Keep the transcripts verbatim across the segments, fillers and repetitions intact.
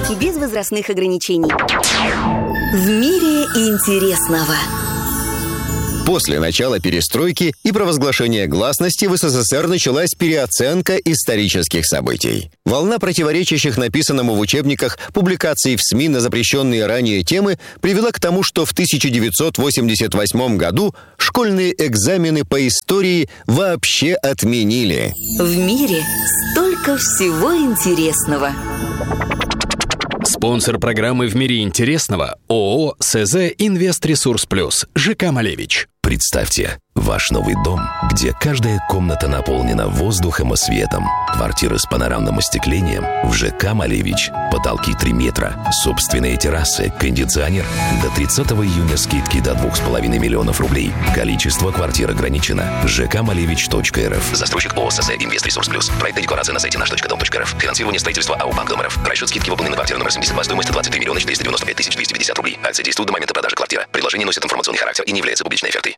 без возрастных ограничений. В мире интересного. После начала перестройки и провозглашения гласности в СССР началась переоценка исторических событий. Волна противоречащих написанному в учебниках публикаций в СМИ на запрещенные ранее темы привела к тому, что в тысяча девятьсот восемьдесят восьмом году школьные экзамены по истории вообще отменили. В мире столько всего интересного. Спонсор программы «В мире интересного» ООО «СЗ Инвест-Ресурс Плюс» ЖК «Малевич». Представьте, ваш новый дом, где каждая комната наполнена воздухом и светом. Квартиры с панорамным остеклением в ЖК «Малевич». Потолки три метра, собственные террасы, кондиционер. До тридцатого июня скидки до двух с половиной миллионов рублей. Количество квартир ограничено. жк малевич точка эр эф. Застройщик ООО «СЗ Инвест-Ресурс Плюс». Проектная декларация на сайте наш точка дом точка эр эф. Финансирование строительства АО «Банк Дом РФ». Расчет скидки выполнен на квартиру номер семьдесят два стоимостью двадцать три миллиона четыреста девяносто пять тысяч двести пятьдесят рублей. Акция действует до момента продажи квартиры. Предложение носит информационный характер и не является публичной офертой.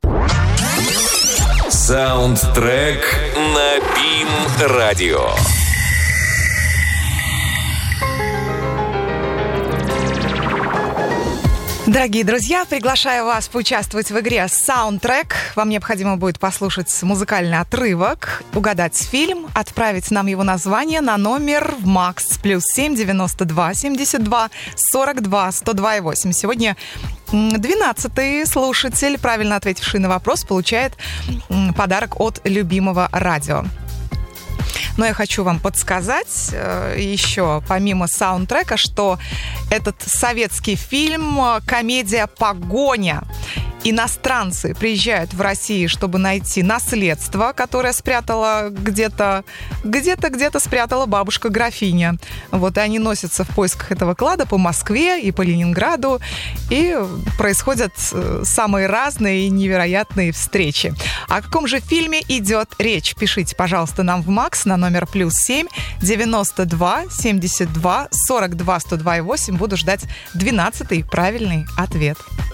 Саундтрек на БИМ-радио. Дорогие друзья, приглашаю вас поучаствовать в игре «Саундтрек». Вам необходимо будет послушать музыкальный отрывок, угадать фильм, отправить нам его название на номер в МАКС плюс семь девяносто два семьдесят два сорок два сто два и восемь. Сегодня двенадцатый слушатель, правильно ответивший на вопрос, получает подарок от любимого радио. Но я хочу вам подсказать э, еще, помимо саундтрека, что этот советский фильм «Комедия «Погоня». Иностранцы приезжают в Россию, чтобы найти наследство, которое спрятала где-то, где-то, где-то спрятала бабушка-графиня. Вот и они носятся в поисках этого клада по Москве и по Ленинграду, и происходят самые разные и невероятные встречи. О каком же фильме идет речь? Пишите, пожалуйста, нам в МАКС на номер плюс семь девяносто два семьдесят два сорок два сто два и восемь. Буду ждать двенадцатый правильный ответ.